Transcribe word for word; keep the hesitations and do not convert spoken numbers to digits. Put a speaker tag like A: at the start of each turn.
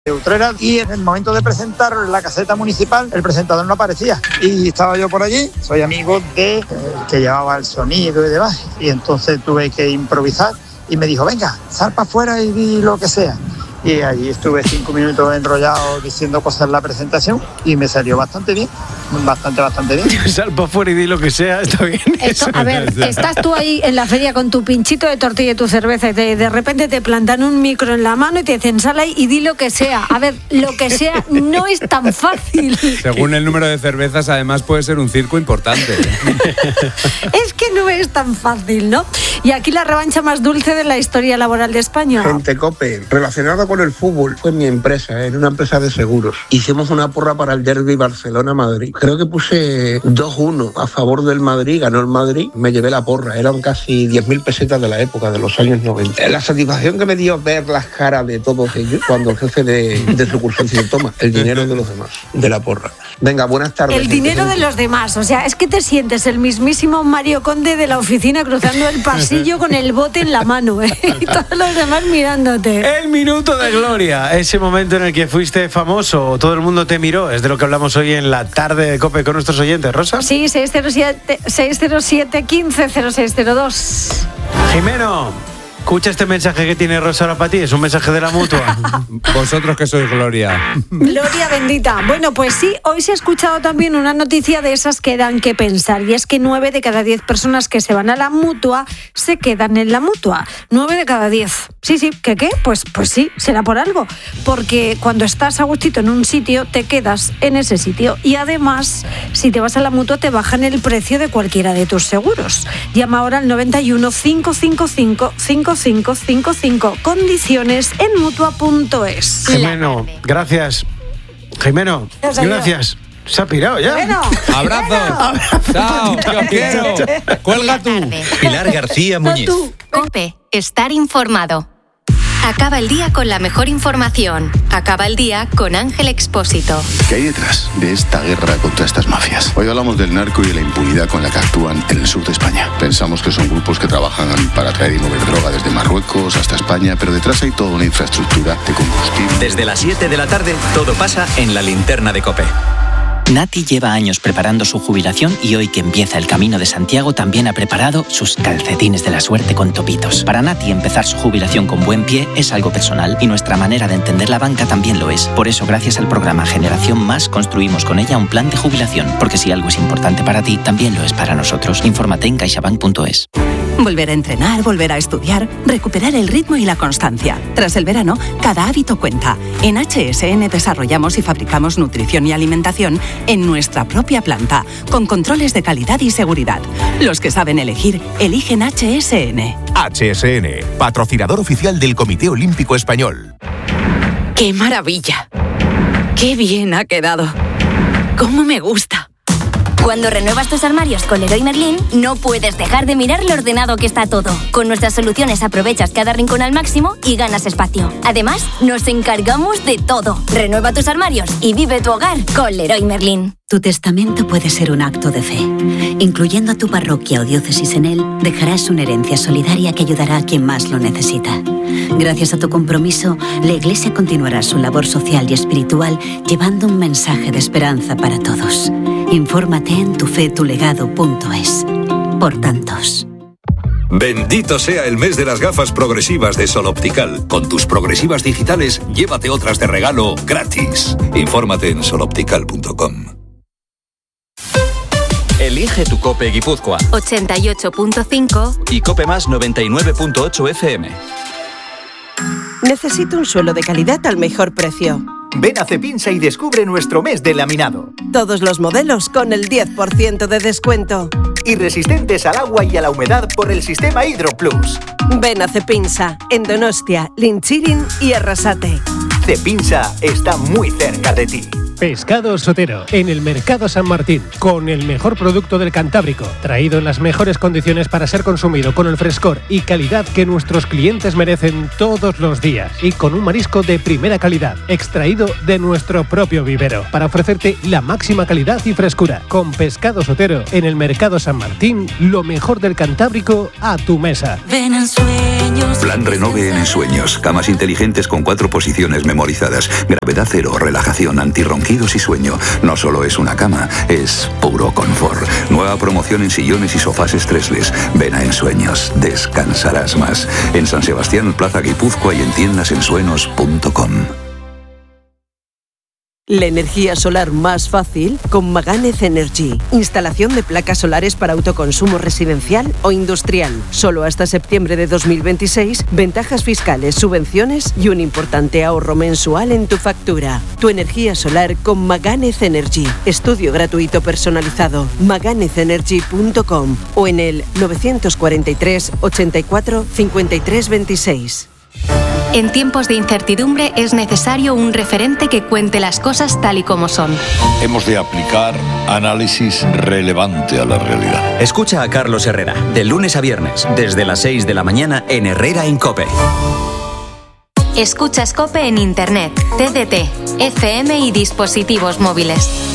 A: de Utrera, y en el momento de presentarlo en la caseta municipal el presentador no aparecía y estaba yo por allí, soy amigo de eh, que llevaba el sonido y demás, y entonces tuve que improvisar y me dijo, venga, sal para afuera y di lo que sea. Y allí estuve cinco minutos enrollado diciendo cosas en la presentación y me salió bastante bien, bastante, bastante bien.
B: Sal para afuera y di lo que sea, está bien.
C: Esto, a ver, estás tú ahí en la feria con tu pinchito de tortilla y tu cerveza y te, de repente te plantan un micro en la mano y te dicen, sal ahí y di lo que sea. A ver, lo que sea no es tan fácil.
D: Según el número de cervezas, además puede ser un circo importante.
C: Es que no es tan fácil, ¿no? Y aquí la revancha más dulce de la historia laboral de España.
E: Gente Cope, relacionada con el fútbol, fue mi empresa, en una empresa de seguros. Hicimos una porra para el derbi Barcelona-Madrid. Creo que puse dos uno a favor del Madrid, ganó el Madrid, me llevé la porra. Eran casi diez mil pesetas de la época, de los años noventa. La satisfacción que me dio ver las caras de todos ellos cuando el jefe de, de sucursal dice, toma, el dinero de los demás, de la porra. Venga, buenas tardes.
C: El dinero de los demás, o sea, es que te sientes el mismísimo Mario Conde de la oficina cruzando el pasillo con el bote en la mano, ¿eh? Y todos los demás mirándote.
B: El minuto de gloria, ese momento en el que fuiste famoso, todo el mundo te miró, es de lo que hablamos hoy en la tarde de COPE con nuestros oyentes, Rosa.
C: Sí, seis cero siete, seis cero siete, quince cero seis cero dos.
B: Jimeno, escucha este mensaje que tiene Rosa ahora para ti, es un mensaje de la Mutua.
D: Vosotros que sois Gloria.
C: Gloria bendita. Bueno, pues sí, hoy se ha escuchado también una noticia de esas que dan que pensar, y es que nueve de cada diez personas que se van a la Mutua se quedan en la Mutua. Nueve de cada diez. Sí, sí, ¿qué qué? Pues, pues sí, será por algo. Porque cuando estás a gustito en un sitio, te quedas en ese sitio. Y además, si te vas a la Mutua, te bajan el precio de cualquiera de tus seguros. Llama ahora al noventa y uno, cinco cinco cinco, cinco cinco cinco cinco. Condiciones en mutua punto es.
B: Jimeno, gracias. Jimeno, gracias. Se ha pirado ya.
C: Bueno,
D: Abrazo.
C: bueno.
D: Abrazo. Chao, te os quiero. Cuelga tú.
F: Pilar García Muñiz.
C: No tú.
G: COPE. Estar informado. Acaba el día con la mejor información. Acaba el día con Ángel Expósito.
H: ¿Qué hay detrás de esta guerra contra estas mafias? Hoy hablamos del narco y de la impunidad con la que actúan en el sur de España. Pensamos que son grupos que trabajan para traer y mover droga desde Marruecos hasta España, pero detrás hay toda una infraestructura de combustible.
F: Desde las siete de la tarde, todo pasa en la linterna de COPE.
I: Nati lleva años preparando su jubilación y hoy que empieza el Camino de Santiago también ha preparado sus calcetines de la suerte con topitos. Para Nati empezar su jubilación con buen pie es algo personal y nuestra manera de entender la banca también lo es. Por eso gracias al programa Generación Más construimos con ella un plan de jubilación, porque si algo es importante para ti, también lo es para nosotros. Infórmate en caixabank punto es.
J: Volver a entrenar, volver a estudiar, recuperar el ritmo y la constancia. Tras el verano, cada hábito cuenta. En H S N desarrollamos y fabricamos nutrición y alimentación en nuestra propia planta, con controles de calidad y seguridad. Los que saben elegir, eligen H S N.
K: H S N, patrocinador oficial del Comité Olímpico Español.
J: ¡Qué maravilla! ¡Qué bien ha quedado! ¡Cómo me gusta!
G: Cuando renuevas tus armarios con Leroy Merlin, no puedes dejar de mirar lo ordenado que está todo. Con nuestras soluciones aprovechas cada rincón al máximo y ganas espacio. Además, nos encargamos de todo. Renueva tus armarios y vive tu hogar con Leroy Merlin.
L: Tu testamento puede ser un acto de fe. Incluyendo a tu parroquia o diócesis en él, dejarás una herencia solidaria que ayudará a quien más lo necesita. Gracias a tu compromiso, la Iglesia continuará su labor social y espiritual llevando un mensaje de esperanza para todos. Infórmate en tufetulegado punto es. Por tantos.
M: Bendito sea el mes de las gafas progresivas de Sol Optical. Con tus progresivas digitales, llévate otras de regalo gratis. Infórmate en sol optical punto com.
F: Elige tu COPE Guipúzcoa.
G: ochenta y ocho punto cinco
F: Y COPE Más noventa y nueve punto ocho F M.
N: Necesito un suelo de calidad al mejor precio.
O: Ven a Cepinsa y descubre nuestro mes de laminado.
N: Todos los modelos con el diez por ciento de descuento.
O: Y resistentes al agua y a la humedad por el sistema Hidro Plus.
N: Ven a Cepinsa, en Donostia, Linchirin y Arrasate.
O: Cepinsa está muy cerca de ti.
P: Pescados Sotero, en el Mercado San Martín, con el mejor producto del Cantábrico, traído en las mejores condiciones para ser consumido con el frescor y calidad que nuestros clientes merecen todos los días, y con un marisco de primera calidad, extraído de nuestro propio vivero, para ofrecerte la máxima calidad y frescura. Con Pescados Sotero, en el Mercado San Martín, lo mejor del Cantábrico a tu mesa.
Q: Ven en sueños.
M: Plan Renove en Ensueños. Camas inteligentes con cuatro posiciones memorizadas. Gravedad cero, relajación, antirronquidos y sueño. No solo es una cama, es puro confort. Nueva promoción en sillones y sofás estresles. Ven a Ensueños. Descansarás más. En San Sebastián, Plaza Guipúzcoa y en tiendas ensuenos punto com.
N: La energía solar más fácil con Maganez Energy. Instalación de placas solares para autoconsumo residencial o industrial. Solo hasta septiembre de dos mil veintiséis, ventajas fiscales, subvenciones y un importante ahorro mensual en tu factura. Tu energía solar con Maganez Energy. Estudio gratuito personalizado. maganez energy punto com o en el novecientos cuarenta y tres, ochenta y cuatro, cincuenta y tres veintiséis.
R: En tiempos de incertidumbre es necesario un referente que cuente las cosas tal y como son.
S: Hemos de aplicar análisis relevante a la realidad.
F: Escucha a Carlos Herrera, de lunes a viernes, desde las seis de la mañana en Herrera en COPE.
R: Escuchas COPE en Internet, T D T, F M y dispositivos móviles.